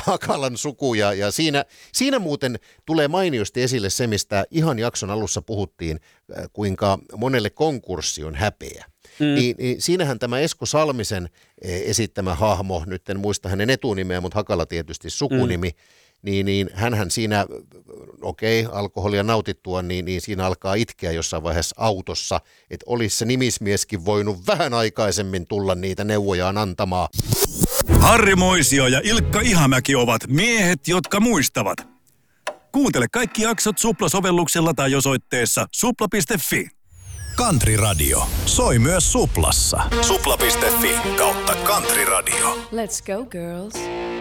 Hakalan suku ja siinä muuten tulee mainiosti esille se, mistä ihan jakson alussa puhuttiin, kuinka monelle konkurssi on häpeä. Niin siinähän tämä Esko Salmisen esittämä hahmo, nyt en muista hänen etunimeä, mutta Hakala tietysti sukunimi, niin hänhän siinä, alkoholia nautittua, niin siinä alkaa itkeä jossain vaiheessa autossa, että olisi se nimismieskin voinut vähän aikaisemmin tulla niitä neuvojaan antamaan. Harri Moisio ja Ilkka Ihamäki ovat miehet, jotka muistavat. Kuuntele kaikki jaksot Supla-sovelluksella tai osoitteessa supla.fi. Country Radio. Soi myös Suplassa. Supla.fi/Country Radio. Let's go girls.